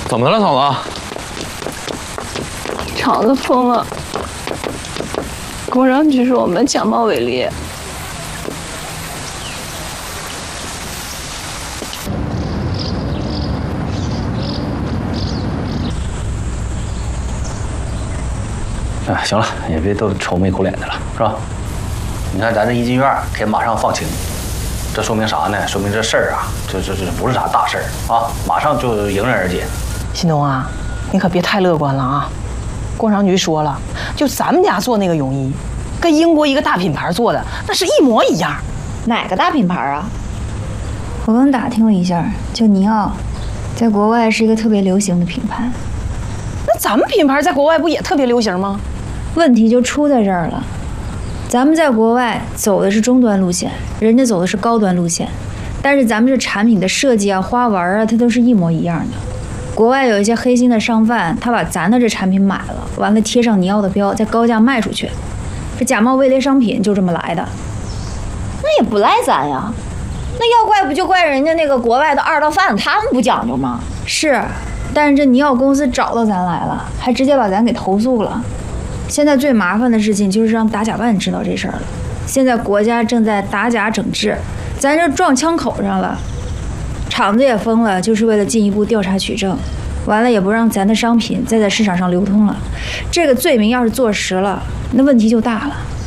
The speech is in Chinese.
怎么了，嫂子？ 厂子封了，工商局说我们假冒伪劣。 哎，行了，也别都愁眉苦脸的了，是吧？你看咱这一进院，可以马上放晴，这说明啥呢？说明这事儿啊，这不是啥大事儿啊，马上就迎刃而解。 新东啊，你可别太乐观了啊！工商局说了，就咱们家做那个泳衣，跟英国一个大品牌做的那是一模一样。 哪个大品牌啊？我刚打听了一下，叫尼奥，在国外是一个特别流行的品牌。 那咱们品牌在国外不也特别流行吗？ 问题就出在这儿了，咱们在国外走的是中端路线，人家走的是高端路线，但是咱们这产品的设计啊、花纹啊，它都是一模一样的。国外有一些黑心的商贩，他把咱的这产品买了，完了贴上尼奥的标，再高价卖出去，这假冒伪劣商品就这么来的。 那也不赖咱呀，那要怪不就怪人家那个国外的二道贩子，他们不讲究吗？ 是，但是这尼奥公司找到咱来了，还直接把咱给投诉了。现在最麻烦的事情就是让打假办知道这事儿了。现在国家正在打假整治，咱这撞枪口上了，厂子也封了，就是为了进一步调查取证。完了也不让咱的商品再在市场上流通了。这个罪名要是坐实了，那问题就大了。